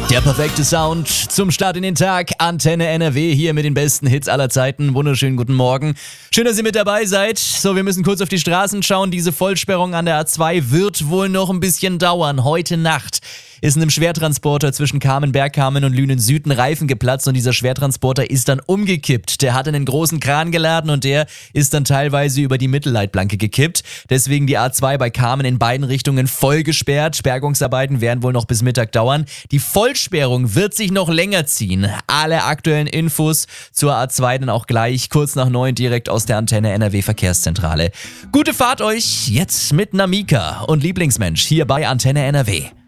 Der perfekte Sound zum Start in den Tag. Antenne NRW hier mit den besten Hits aller Zeiten. Wunderschönen guten Morgen. Schön, dass ihr mit dabei seid. So, wir müssen kurz auf die Straßen schauen. Diese Vollsperrung an der A2 wird wohl noch ein bisschen dauern. Heute Nacht ist in einem Schwertransporter zwischen Bergkamen und Lünen-Süd ein Reifen geplatzt und dieser Schwertransporter ist dann umgekippt. Der hat einen großen Kran geladen und der ist dann teilweise über die Mittelleitplanke gekippt. Deswegen die A2 bei Kamen in beiden Richtungen voll gesperrt. Bergungsarbeiten werden wohl noch bis Mittag dauern. Die Vollsperrung wird sich noch länger ziehen. Alle aktuellen Infos zur A2 dann auch gleich kurz nach 9 direkt aus der Antenne NRW Verkehrszentrale. Gute Fahrt euch jetzt mit Namika und Lieblingsmensch hier bei Antenne NRW.